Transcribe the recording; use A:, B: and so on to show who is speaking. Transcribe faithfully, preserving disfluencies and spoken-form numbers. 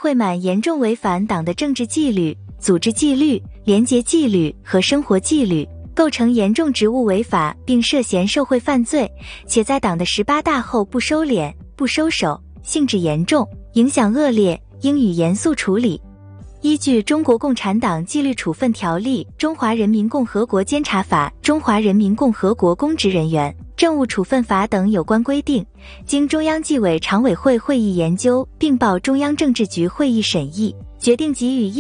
A: 会满严重违反党的政治纪律、组织纪律、廉洁纪律和生活纪律，构成严重职务违法，并涉嫌受贿犯罪，且在党的十八大后不收敛、不收手，性质严重，影响恶劣，应予严肃处理。依据《中国共产党纪律处分条例》、《中华人民共和国监察法》、《中华人民共和国公职人员政务处分法》等有关规定，经中央纪委常委会会议研究，并报中央政治局会议审议，决定给予